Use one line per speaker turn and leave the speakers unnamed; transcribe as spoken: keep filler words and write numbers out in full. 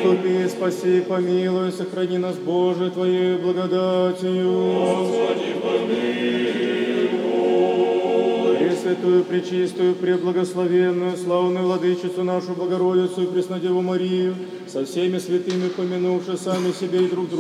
Заступи, спаси, помилуй, сохрани нас, Боже, Твоей благодатью.
Господи, помилуй.
Пресвятую, пречистую, преблагословенную, славную Владычицу нашу Богородицу и Преснодеву Марию, со всеми святыми помянувши сами себе и друг друга,